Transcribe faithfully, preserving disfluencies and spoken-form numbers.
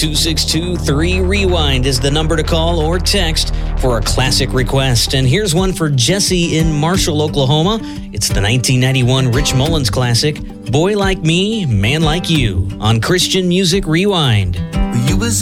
two six two, three, rewind is the number to call or text for a classic request. And here's one for Jesse in Marshall, Oklahoma. It's the nineteen ninety-one Rich Mullins classic, Boy Like Me, Man Like You, on Christian Music Rewind. You was